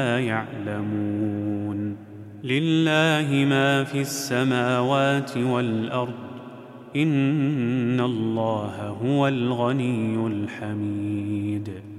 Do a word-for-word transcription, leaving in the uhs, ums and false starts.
يعلمون. لله ما في السماوات والأرض إن الله هو الغني الحميد.